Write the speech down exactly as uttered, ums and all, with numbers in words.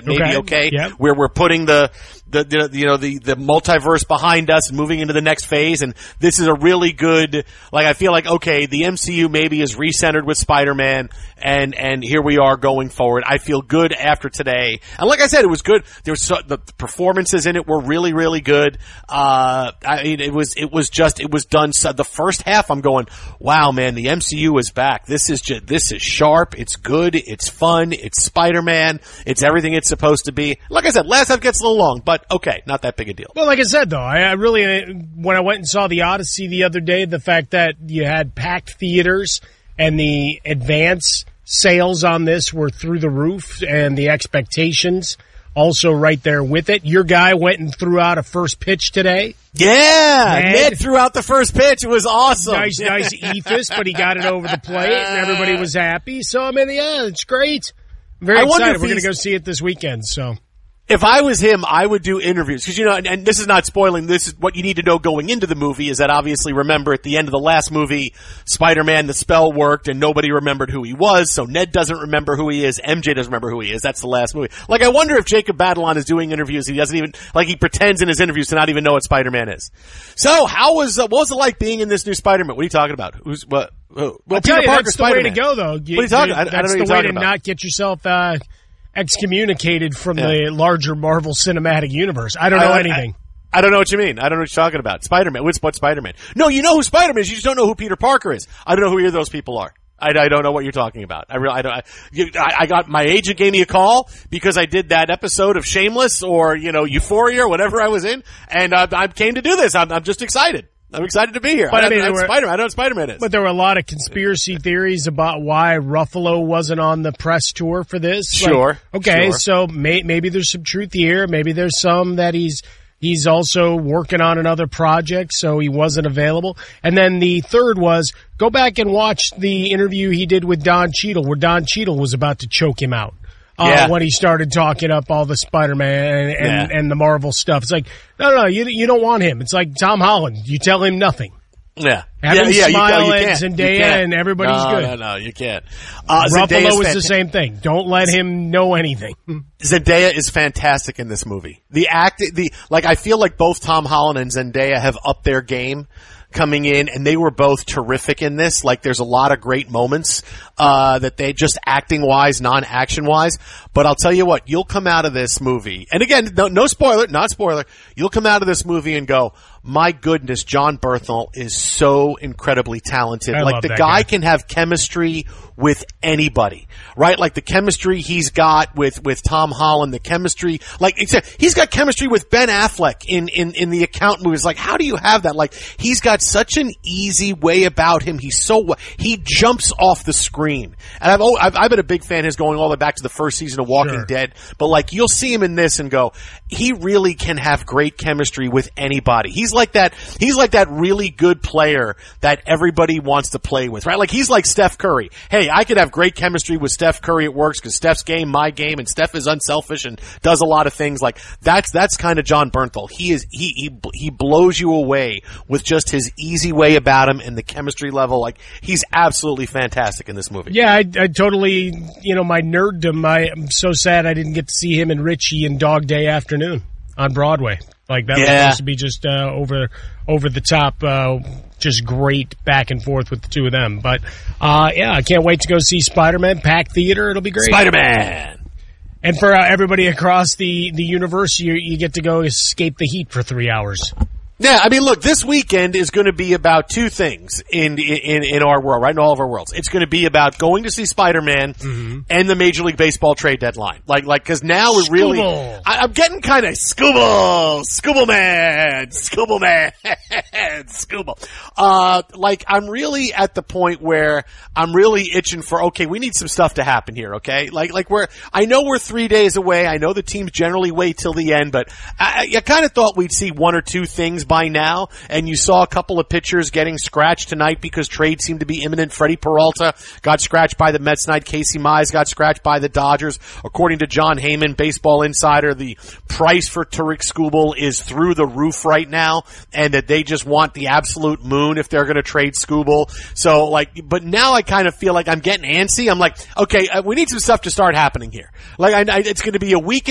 maybe okay, okay yep. where we're putting the, the, the, you know, the, the multiverse behind us and moving into the next phase. And this is a really good, like, I feel like, okay, the M C U maybe is recentered with Spider-Man, and, and here we are going forward. I feel good after today. And like I said, it was good. There was so, the performances in it were really, really good. Uh, I mean, it was, it was just, it was done. So the first half, I'm going, wow, man, the M C U is back. This is just, this is sharp. It's good. It's fun. It's Spider-Man. It's everything it's supposed to be. Like I said, last half gets a little long, but okay, not that big a deal. Well, like I said, though, I, I really, when I went and saw the Odyssey the other day, the fact that you had packed theaters and the advance sales on this were through the roof and the expectations also right there with it. Your guy went and threw out a first pitch today. Yeah, Ned, Ned threw out the first pitch. It was awesome. Nice, nice ethos, but he got it over the plate and everybody was happy. So, I mean, yeah, it's great. I'm very I excited. We're going to go see it this weekend, so. If I was him, I would do interviews. Because, you know, and, and this is not spoiling, this is what you need to know going into the movie is that obviously, remember, at the end of the last movie, Spider-Man, the spell worked and nobody remembered who he was, so Ned doesn't remember who he is, M J doesn't remember who he is. That's the last movie. Like, I wonder if Jacob Batalon is doing interviews, he doesn't even, like, he pretends in his interviews to not even know what Spider-Man is. So, how was, uh, what was it like being in this new Spider-Man? What are you talking about? Who's, what? Well, I'll Peter tell you, Parker, that's the Spider-Man. way to go, though. You, what are you talking about? That's I don't know what the you're way to about. not get yourself, uh, excommunicated from yeah. the larger Marvel Cinematic Universe. I don't know I, anything. I, I don't know what you mean. I don't know what you're talking about. Spider-Man. What's what Spider-Man? No, you know who Spider-Man is. You just don't know who Peter Parker is. I don't know who either of those people are. I, I don't know what you're talking about. I really, I don't. I, you, I, I got my agent gave me a call because I did that episode of Shameless or you know Euphoria or whatever I was in, and uh, I came to do this. I'm, I'm just excited. I'm excited to be here. But I, I mean, I'm were, Spider-Man. I know what Spider-Man is. But there were a lot of conspiracy theories about why Ruffalo wasn't on the press tour for this. Sure. Like, okay, sure. so may, maybe there's some truth here. Maybe there's some that he's he's also working on another project, so he wasn't available. And then the third was go back and watch the interview he did with Don Cheadle, where Don Cheadle was about to choke him out. Uh, yeah. When he started talking up all the Spider-Man and, and, yeah. and the Marvel stuff. It's like, no, no, you you don't want him. It's like Tom Holland. You tell him nothing. Yeah. Have yeah, him yeah, smile you, you at Zendaya and everybody's no, good. No, no, you can't. Uh, Ruffalo is the same thing. Don't let him know anything. Zendaya is fantastic in this movie. The act, the, like, I feel like both Tom Holland and Zendaya have upped their game coming in, and they were both terrific in this. Like, there's a lot of great moments, uh, that they just acting wise, non-action wise. But I'll tell you what, you'll come out of this movie, and again, no, no spoiler, not spoiler, you'll come out of this movie and go, my goodness, John Bernthal is so incredibly talented. I like, love the that guy, guy can have chemistry with anybody, right? Like, the chemistry he's got with, with Tom Holland, the chemistry, like, he's got chemistry with Ben Affleck in, in, in The Accountant movies. Like, how do you have that? Like, he's got such an easy way about him. He's so, he jumps off the screen. And I've, I've, I've been a big fan of his going all the way back to the first season of Walking Sure. Dead. But, like, you'll see him in this and go, he really can have great chemistry with anybody. He's like that, he's like that really good player that everybody wants to play with, right? Like, he's like Steph Curry. Hey, I could have great chemistry with Steph Curry. It works because Steph's game, my game, and Steph is unselfish and does a lot of things. Like, that's, that's kind of John Bernthal. He is, he, he, he blows you away with just his easy way about him and the chemistry level. Like, he's absolutely fantastic in this movie. Yeah, I, I totally, you know, my nerddom, I, I'm so sad I didn't get to see him and Richie in Dog Day Afternoon on Broadway. Like, that yeah. was supposed to be just uh, over over the top, uh, just great back and forth with the two of them. But, uh, yeah, I can't wait to go see Spider-Man. Packed theater, it'll be great. Spider-Man! And for uh, everybody across the, the universe, you, you get to go escape the heat for three hours. Yeah, I mean, look, this weekend is going to be about two things in in in our world, right? In all of our worlds, it's going to be about going to see Spider-Man mm-hmm. and the Major League Baseball trade deadline. Like, like, because now we're really, I, I'm getting kind of Scooble, Scooble man, Scooble man, Scooble. Uh, like, I'm really at the point where I'm really itching for, okay, we need some stuff to happen here, okay? Like, like we're, I know we're three days away. I know the teams generally wait till the end, but I, I kind of thought we'd see one or two things by now, and you saw a couple of pitchers getting scratched tonight because trade seemed to be imminent. Freddie Peralta got scratched by the Mets tonight. Casey Mize got scratched by the Dodgers. According to John Heyman, Baseball Insider, the price for Tarik Skubal is through the roof right now, and that they just want the absolute moon if they're going to trade Skubal. So, like, but now I kind of feel like I'm getting antsy. I'm like, okay, uh, we need some stuff to start happening here. Like, I, I, it's going to be a weekend.